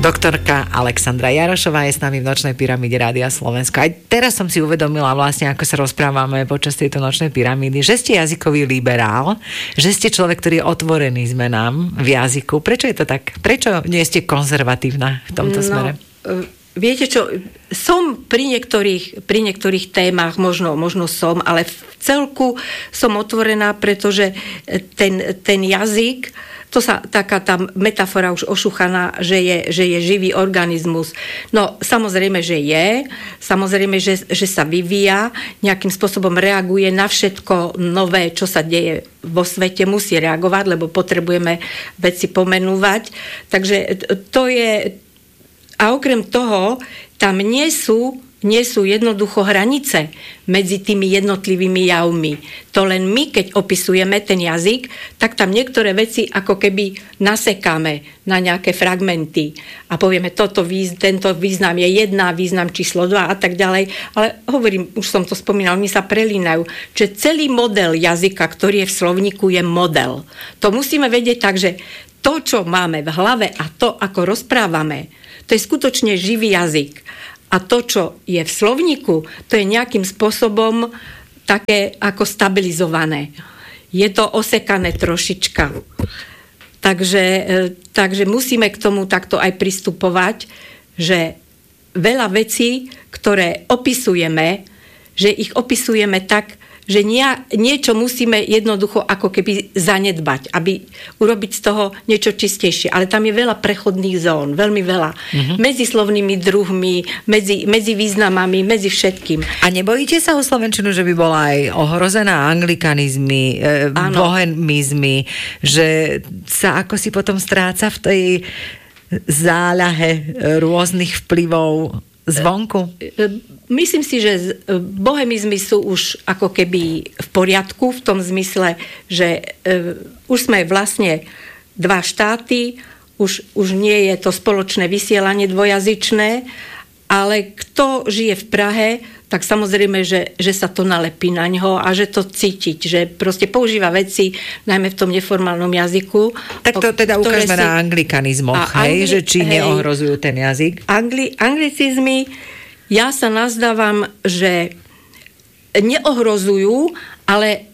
Doktorka Alexandra Jarošová je s nami v Nočnej pyramíde Rádia Slovensko. Aj teraz som si uvedomila vlastne, ako sa rozprávame počas tejto Nočnej pyramídy, že ste jazykový liberál, že ste človek, ktorý je otvorený zmenám v jazyku. Prečo je to tak? Prečo nie ste konzervatívna v tomto smere? Viete čo, som pri niektorých témach, možno som, ale v celku som otvorená, pretože ten jazyk, to sa taká tá metafora už ošuchaná, že je živý organizmus. No, samozrejme, že je. Samozrejme, že sa vyvíja, nejakým spôsobom reaguje na všetko nové, čo sa deje vo svete. Musí reagovať, lebo potrebujeme veci pomenúvať. Takže to je... A okrem toho, tam nie sú jednoducho hranice medzi tými jednotlivými javmi. To len my, keď opisujeme ten jazyk, tak tam niektoré veci ako keby nasekáme na nejaké fragmenty a povieme, tento význam je 1, význam číslo 2 a tak ďalej. Ale hovorím, už som to spomínal, oni sa prelínajú, že celý model jazyka, ktorý je v slovníku, je model. To musíme vedieť tak, že to, čo máme v hlave a to, ako rozprávame, to je skutočne živý jazyk. A to, čo je v slovníku, to je nejakým spôsobom také ako stabilizované. Je to osekané trošička. Takže musíme k tomu takto aj pristupovať, že veľa vecí, ktoré opisujeme, že ich opisujeme tak, že niečo musíme jednoducho ako keby zanedbať, aby urobiť z toho niečo čistejšie. Ale tam je veľa prechodných zón, veľmi veľa. Medzi slovnými druhmi, medzi významami, medzi všetkým. A nebojíte sa o slovenčinu, že by bola aj ohrozená anglikanizmy, bohemizmy, že sa ako si potom stráca v tej záľahe rôznych vplyvov zvonku? Myslím si, že bohemizmy sú už ako keby v poriadku v tom zmysle, že už sme vlastne 2 štáty, už nie je to spoločné vysielanie dvojazyčné, ale kto žije v Prahe, tak samozrejme, že sa to nalepí na ňo a že to cítiť, že proste používa veci, najmä v tom neformálnom jazyku. Tak to teda ukážeme na anglikanizmoch, že či neohrozujú ten jazyk? Anglicizmy, ja sa nazdávam, že neohrozujú, ale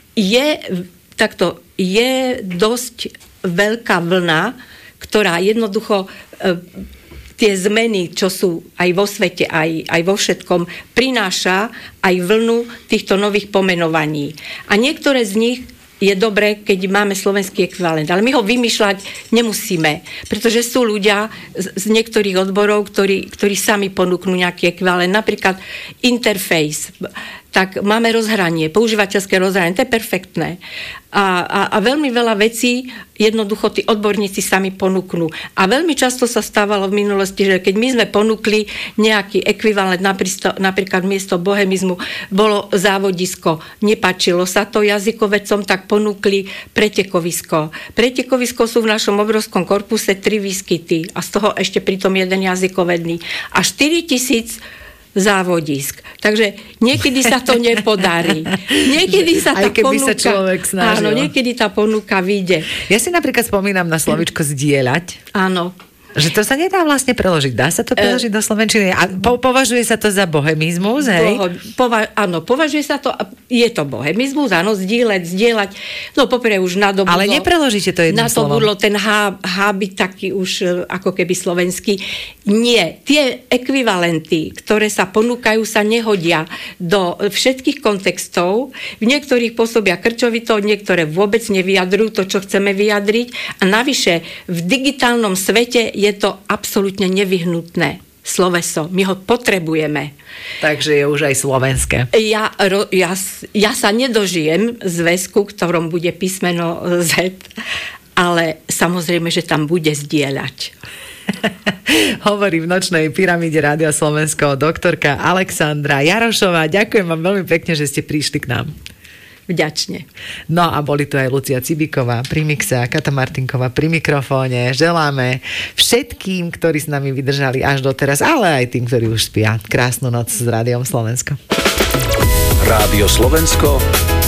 je dosť veľká vlna, ktorá jednoducho tie zmeny, čo sú aj vo svete, aj vo všetkom, prináša aj vlnu týchto nových pomenovaní. A niektoré z nich je dobré, keď máme slovenský ekvivalent. Ale my ho vymýšľať nemusíme, pretože sú ľudia z niektorých odborov, ktorí sami ponúknú nejaký ekvivalent. Napríklad interface. Tak máme rozhranie, používateľské rozhranie, to je perfektné. A veľmi veľa vecí jednoducho tí odborníci sami ponúknú. A veľmi často sa stávalo v minulosti, že keď my sme ponúkli nejaký ekvivalent, napríklad miesto bohemizmu bolo závodisko, nepáčilo sa to jazykovedcom, tak ponúkli pretekovisko. Pretekovisko sú v našom obrovskom korpuse 3 výskyty a z toho ešte pritom 1 jazykovedný. A 4000 závodisk. Takže niekedy sa to nepodarí. Niekedy sa tá ponuka... človek snažil. Áno, niekedy tá ponuka vyjde. Ja si napríklad spomínam na slovíčko zdieľať. Áno. Že to sa nedá vlastne preložiť. Dá sa to preložiť do slovenčiny? A považuje sa to za bohemizmus, hej? Áno, považuje sa to... Je to bohemizmus, áno, zdieľať. No poprvé už nadobudlo... Ale nepreložíte to jedným slovom. Nadobudlo ten H byť taký už ako keby slovenský. Nie. Tie ekvivalenty, ktoré sa ponúkajú, sa nehodia do všetkých kontextov. V niektorých pôsobia krčovito, niektoré vôbec nevyjadrujú to, čo chceme vyjadriť. A navyše v digitálnom svete je to absolútne nevyhnutné sloveso. My ho potrebujeme. Takže je už aj slovenské. Ja sa nedožijem zväzku, ktorom bude písmeno Z, ale samozrejme, že tam bude zdieľať. Hovorí v Nočnej pyramíde Rádia Slovensko doktorka Alexandra Jarošová. Ďakujem vám veľmi pekne, že ste prišli k nám. Vďačne. No a boli tu aj Lucia Cibiková pri mixe a Kata Martinková pri mikrofóne. Želáme všetkým, ktorí s nami vydržali až doteraz, ale aj tým, ktorí už spia, krásnu noc s Rádiom Slovensko. Rádio Slovensko,